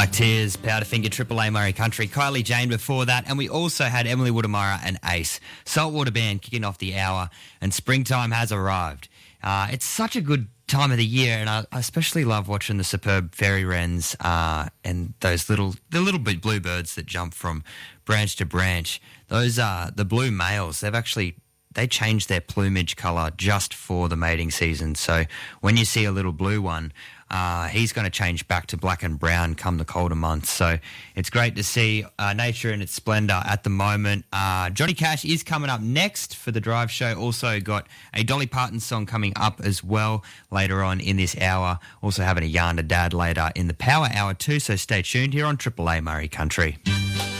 Black Tears, Powderfinger, Triple A Murray Country, Kylie Jane before that, and we also had Emily Woodamara and Ace. Saltwater Band kicking off the hour, and springtime has arrived. It's such a good time of the year, and I especially love watching the superb fairy wrens and those little bluebirds that jump from branch to branch. Those are the blue males. They change their plumage colour just for the mating season. So when you see a little blue one, he's going to change back to black and brown come the colder months. So it's great to see nature in its splendour at the moment. Johnny Cash is coming up next for the Drive Show. Also got a Dolly Parton song coming up as well later on in this hour. Also having a Yarn to Dad later in the Power Hour too. So stay tuned here on Triple A Murray Country.